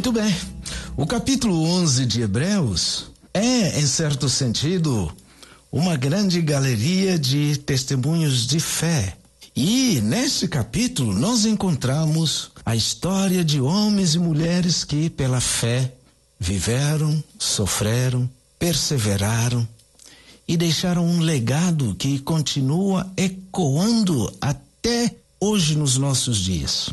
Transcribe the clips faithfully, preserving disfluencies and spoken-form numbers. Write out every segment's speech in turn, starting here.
Muito bem. O capítulo onze de Hebreus é, em certo sentido, uma grande galeria de testemunhos de fé. E nesse capítulo nós encontramos a história de homens e mulheres que, pela fé, viveram, sofreram, perseveraram e deixaram um legado que continua ecoando até hoje nos nossos dias.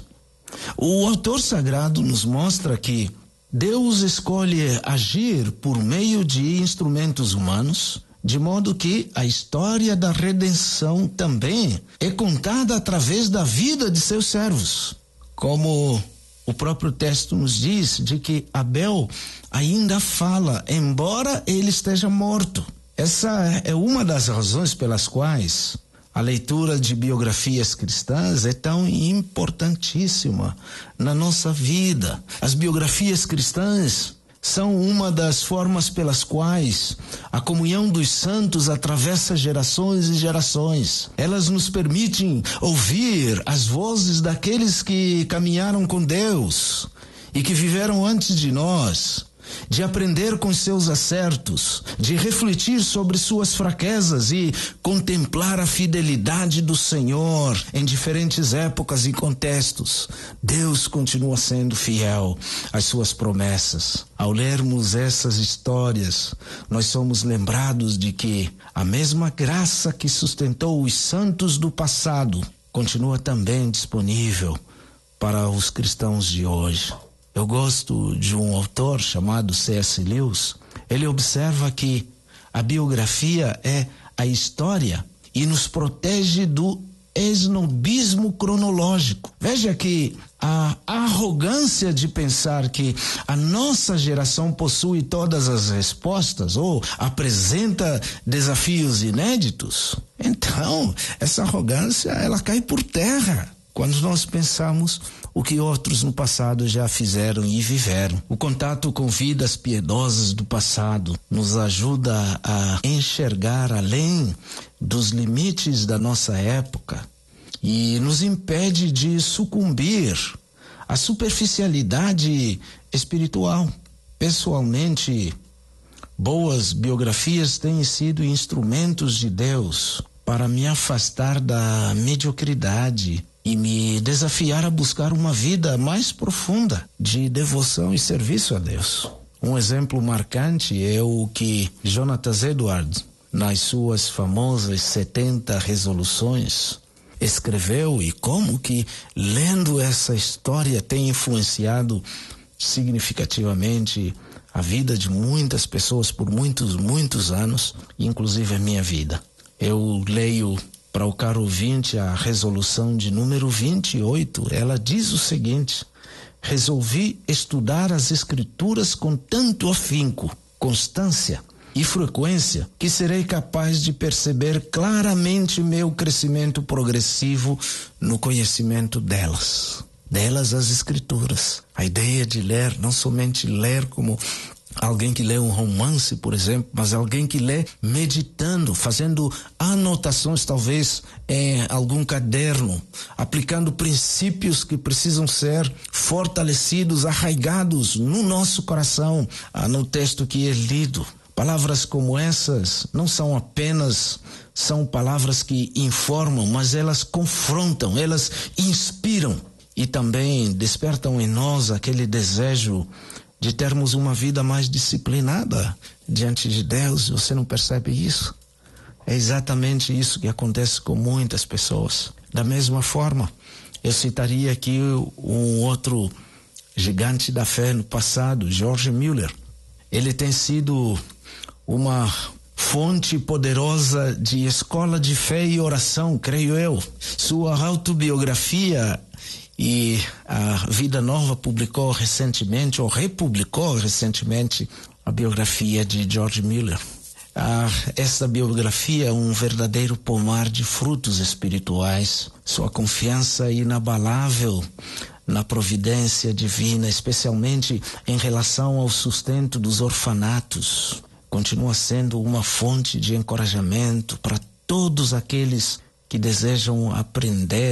O autor sagrado nos mostra que Deus escolhe agir por meio de instrumentos humanos, de modo que a história da redenção também é contada através da vida de seus servos. Como o próprio texto nos diz, de que Abel ainda fala, embora ele esteja morto. Essa é uma das razões pelas quais a leitura de biografias cristãs é tão importantíssima na nossa vida. As biografias cristãs são uma das formas pelas quais a comunhão dos santos atravessa gerações e gerações. Elas nos permitem ouvir as vozes daqueles que caminharam com Deus e que viveram antes de nós, de aprender com seus acertos, de refletir sobre suas fraquezas e contemplar a fidelidade do Senhor em diferentes épocas e contextos. Deus continua sendo fiel às suas promessas. Ao lermos essas histórias, nós somos lembrados de que a mesma graça que sustentou os santos do passado continua também disponível para os cristãos de hoje. Eu gosto de um autor chamado C S Lewis. Ele observa que a biografia é a história e nos protege do esnobismo cronológico. Veja que a arrogância de pensar que a nossa geração possui todas as respostas ou apresenta desafios inéditos, então essa arrogância ela cai por terra quando nós pensamos o que outros no passado já fizeram e viveram. O contato com vidas piedosas do passado nos ajuda a enxergar além dos limites da nossa época e nos impede de sucumbir à superficialidade espiritual. Pessoalmente, boas biografias têm sido instrumentos de Deus para me afastar da mediocridade e me desafiar a buscar uma vida mais profunda de devoção e serviço a Deus. Um exemplo marcante é o que Jonathan Edwards, nas suas famosas setenta resoluções, escreveu e como que, lendo essa história, tem influenciado significativamente a vida de muitas pessoas por muitos, muitos anos, inclusive a minha vida. Eu leio para o caro ouvinte a resolução de número vinte e oito, ela diz o seguinte: resolvi estudar as escrituras com tanto afinco, constância e frequência que serei capaz de perceber claramente meu crescimento progressivo no conhecimento delas. Delas as escrituras. A ideia de ler, não somente ler como alguém que lê um romance, por exemplo, mas alguém que lê meditando, fazendo anotações talvez em algum caderno, aplicando princípios que precisam ser fortalecidos, arraigados no nosso coração, no texto que é lido. Palavras como essas não são apenas, são palavras que informam, mas elas confrontam, elas inspiram e também despertam em nós aquele desejo de termos uma vida mais disciplinada diante de Deus. Você não percebe isso? É exatamente isso que acontece com muitas pessoas. Da mesma forma, eu citaria aqui um outro gigante da fé no passado, George Mueller. Ele tem sido uma fonte poderosa de escola de fé e oração, creio eu. Sua autobiografia e a Vida Nova publicou recentemente, ou republicou recentemente, a biografia de George Mueller. Ah, essa biografia é um verdadeiro pomar de frutos espirituais. Sua confiança inabalável na providência divina, especialmente em relação ao sustento dos orfanatos, continua sendo uma fonte de encorajamento para todos aqueles que desejam aprender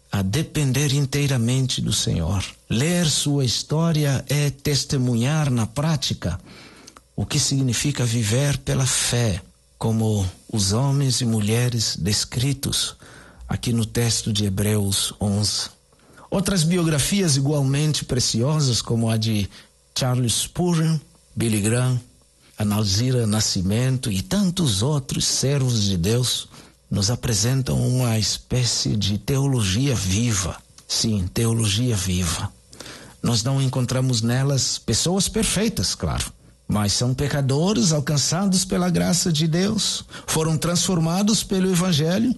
a depender inteiramente do Senhor. Ler sua história é testemunhar na prática o que significa viver pela fé, como os homens e mulheres descritos aqui no texto de Hebreus onze. Outras biografias igualmente preciosas, como a de Charles Spurgeon, Billy Graham, Analzira Nascimento e tantos outros servos de Deus, nos apresentam uma espécie de teologia viva. Sim, teologia viva. Nós não encontramos nelas pessoas perfeitas, claro, mas são pecadores alcançados pela graça de Deus, foram transformados pelo Evangelho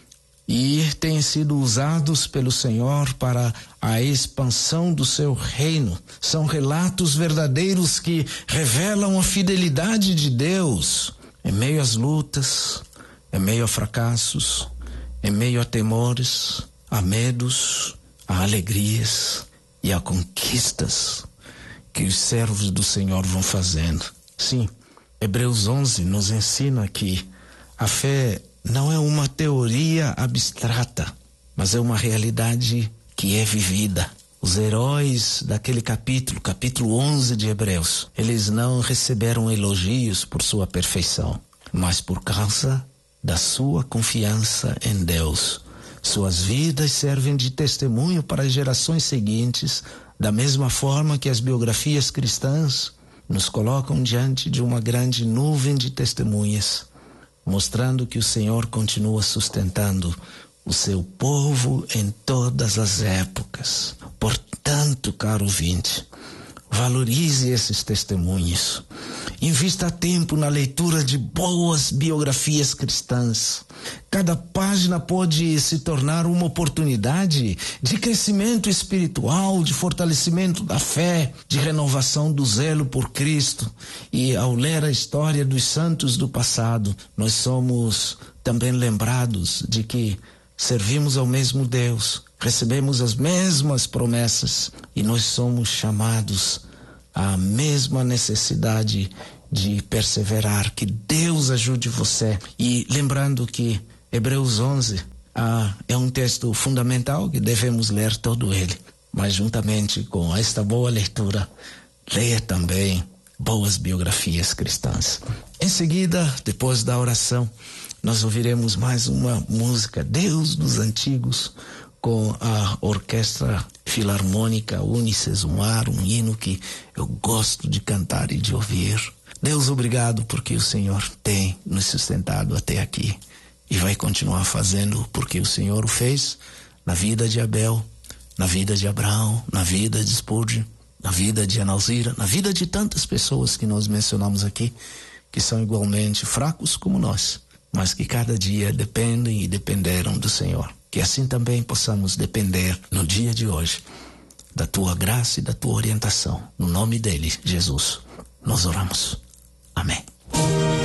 e têm sido usados pelo Senhor para a expansão do seu reino. São relatos verdadeiros que revelam a fidelidade de Deus em meio às lutas, em meio a fracassos, em meio a temores, a medos, a alegrias e a conquistas que os servos do Senhor vão fazendo. Sim, Hebreus onze nos ensina que a fé não é uma teoria abstrata, mas é uma realidade que é vivida. Os heróis daquele capítulo, capítulo onze de Hebreus, eles não receberam elogios por sua perfeição, mas por causa da sua confiança em Deus. Suas vidas servem de testemunho para as gerações seguintes, da mesma forma que as biografias cristãs nos colocam diante de uma grande nuvem de testemunhas, mostrando que o Senhor continua sustentando o seu povo em todas as épocas. Portanto, caro ouvinte, valorize esses testemunhos. Invista tempo na leitura de boas biografias cristãs. Cada página pode se tornar uma oportunidade de crescimento espiritual, de fortalecimento da fé, de renovação do zelo por Cristo. E ao ler a história dos santos do passado, nós somos também lembrados de que servimos ao mesmo Deus, recebemos as mesmas promessas e nós somos chamados à mesma necessidade de perseverar. Que Deus ajude você. E lembrando que Hebreus onze ah, é um texto fundamental que devemos ler todo ele, mas juntamente com esta boa leitura, leia também boas biografias cristãs. Em seguida, depois da oração, nós ouviremos mais uma música, Deus dos Antigos, com a Orquestra Filarmônica Unicesumar, um hino que eu gosto de cantar e de ouvir. Deus, obrigado porque o Senhor tem nos sustentado até aqui e vai continuar fazendo, porque o Senhor o fez na vida de Abel, na vida de Abraão, na vida de Spurgeon, na vida de Analzira, na vida de tantas pessoas que nós mencionamos aqui, que são igualmente fracos como nós, mas que cada dia dependem e dependeram do Senhor. Que assim também possamos depender no dia de hoje da tua graça e da tua orientação. No nome dele, Jesus, nós oramos. Amém.